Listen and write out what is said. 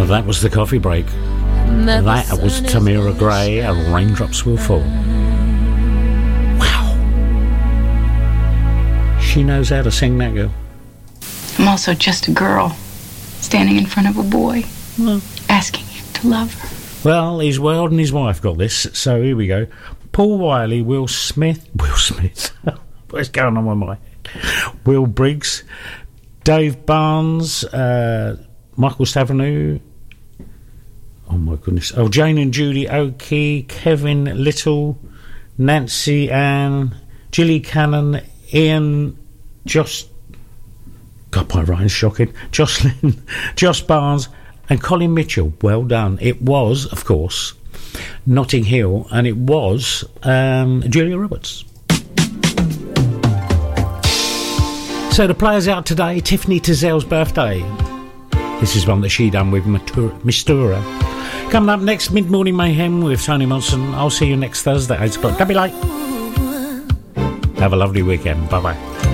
Well, that was the coffee break. That was Tamira Gray and Raindrops Will Fall. Wow. She knows how to sing, that girl. I'm also just a girl standing in front of a boy, asking him to love her. Well, his world and his wife got this, so here we go. Paul Wiley, Will Smith. What's going on with my head? Will Briggs, Dave Barnes, Michael Stavenew. Oh my goodness. Oh, Jane and Judy Oakey, Kevin Little, Nancy Ann, Gilly Cannon, Ian, Josh. God, my writing's shocking. Jocelyn, Josh Barnes, and Colin Mitchell. Well done. It was, of course, Notting Hill, and it was Julia Roberts. So the players out today. Tiffany Tezell's birthday. This is one that she done with Mistura. Coming up next, Mid-Morning Mayhem with Tony Monson. I'll see you next Thursday, 8 o'clock. Don't be late. Have a lovely weekend. Bye-bye.